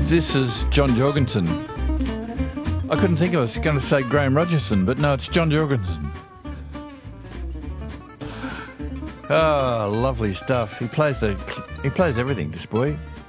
This is John Jorgensen. I couldn't think I was going to say Graham Rogerson, but no, it's John Jorgensen. Ah, lovely stuff. He plays everything, this boy.